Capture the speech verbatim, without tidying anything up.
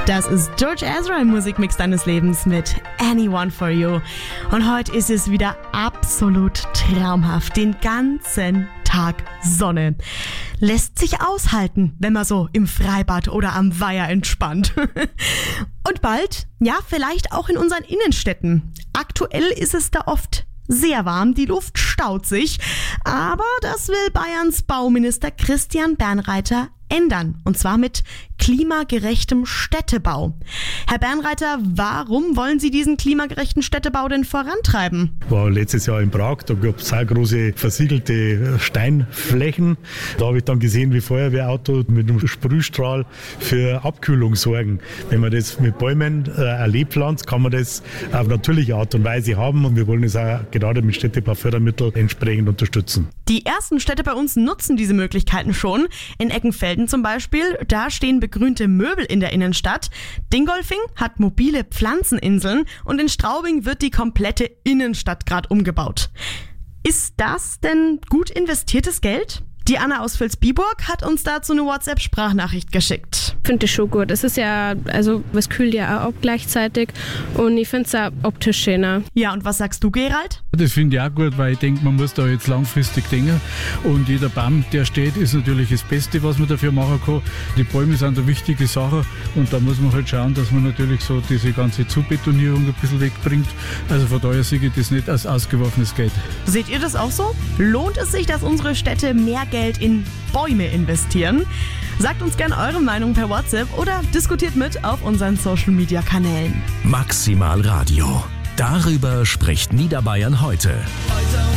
Das ist George Ezra im Musikmix deines Lebens mit Anyone for You. Und heute ist es wieder absolut traumhaft. Den ganzen Tag Sonne. Lässt sich aushalten, wenn man so im Freibad oder am Weiher entspannt. Und bald, ja, vielleicht auch in unseren Innenstädten. Aktuell ist es da oft sehr warm, die Luft staut sich. Aber das will Bayerns Bauminister Christian Bernreiter ändern. Und zwar mit klimagerechtem Städtebau. Herr Bernreiter, warum wollen Sie diesen klimagerechten Städtebau denn vorantreiben? War letztes Jahr in Prag, da gab es sehr große versiegelte Steinflächen. Da habe ich dann gesehen, wie Feuerwehrautos mit einem Sprühstrahl für Abkühlung sorgen. Wenn man das mit Bäumen äh, erlebt pflanzt, kann man das auf natürliche Art und Weise haben. Und wir wollen es auch gerade mit Städtebaufördermitteln entsprechend unterstützen. Die ersten Städte bei uns nutzen diese Möglichkeiten schon. In Eckenfelden zum Beispiel, da stehen begrünte Möbel in der Innenstadt. Dingolfing hat mobile Pflanzeninseln und in Straubing wird die komplette Innenstadt gerade umgebaut. Ist das denn gut investiertes Geld? Die Anna aus Vilsbiburg hat uns dazu eine WhatsApp-Sprachnachricht geschickt. Ich finde das schon gut. Es ist ja, also es kühlt ja auch ab gleichzeitig und ich finde es auch optisch schöner. Ja, und was sagst du, Gerald? Das finde ich auch gut, weil ich denke, man muss da jetzt langfristig denken und jeder Baum, der steht, ist natürlich das Beste, was man dafür machen kann. Die Bäume sind eine wichtige Sache und da muss man halt schauen, dass man natürlich so diese ganze Zubetonierung ein bisschen wegbringt. Also von daher sehe ich das nicht als ausgeworfenes Geld. Seht ihr das auch so? Lohnt es sich, dass unsere Städte mehr Geld in Bäume investieren? Sagt uns gerne eure Meinung per WhatsApp oder diskutiert mit auf unseren Social-Media-Kanälen. Maximal Radio. Darüber spricht Niederbayern heute. heute